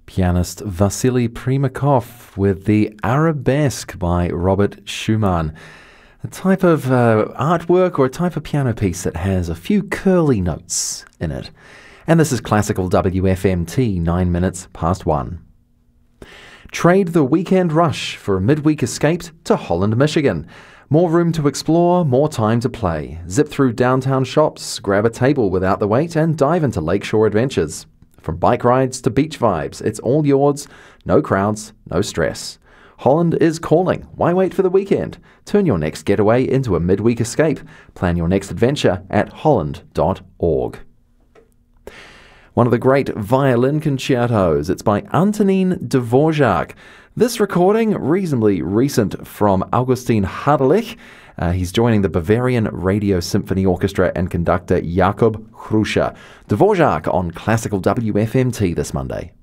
Pianist Vasily Primakov with the Arabesque by Robert Schumann. A type of artwork or a type of piano piece that has a few curly notes in it. And this is Classical WFMT, 9 minutes past 1. Trade the weekend rush for a midweek escape to Holland, Michigan. More room to explore, more time to play. Zip through downtown shops, grab a table without the wait, and dive into lakeshore adventures. From bike rides to beach vibes, it's all yours. No crowds, no stress. Holland is calling. Why wait for the weekend? Turn your next getaway into a midweek escape. Plan your next adventure at holland.org. One of the great violin concertos. It's by Antonín Dvořák. This recording, reasonably recent from Augustin Hardlich. He's joining the Bavarian Radio Symphony Orchestra and conductor Jakub Hruša. Dvořák on Classical WFMT this Monday.